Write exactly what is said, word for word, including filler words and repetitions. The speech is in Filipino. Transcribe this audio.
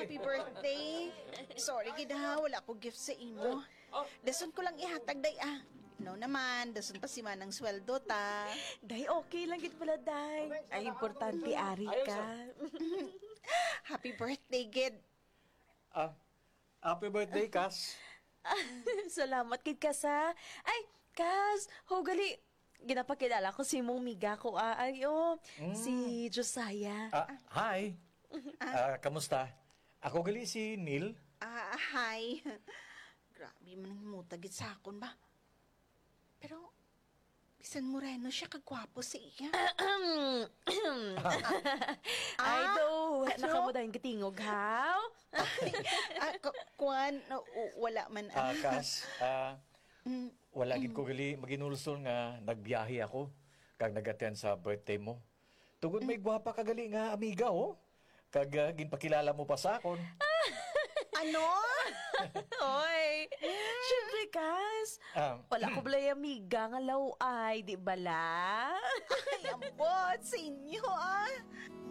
Happy birthday. Sorry, gid ha. Wala ko gift sa imo. Dason ko lang ihatag, day, ah. No naman, dason pa si Manang sweldo, ta. Day, okay lang gid pala, day. Ay, importante, ari ka. Happy birthday, gid. Ah, happy birthday, Kas. Salamat kid Kas, ha. Ay, Kas, hugali. Ginapakilala ko si mong miga ko, ah. Ay, oh, si Josiah. Ah, hi. Ah, kamusta? Ako gali si Neil. Ah, hi. Grabe man ang mutagit sa akon ba? Pero, bisan moreno siya, kagwapo si iya. Ay, do, ano? naka mo dahil katingog, ha? ah, ku- kuwan, no, w- wala man. Ah, Ah. Kas, ah, wala gid ko gali maginulsol nga nagbiyahe ako kag nag-attend sa birthday mo. Tugod may gwapa ka gali nga amiga, oh. Kag uh, ginpakilala mo pa sa akon. Ano? Oy, syempre, Kas. Um, Wala ko balay amiga nga laway, di bala? Ay, ambot sa inyo, ah.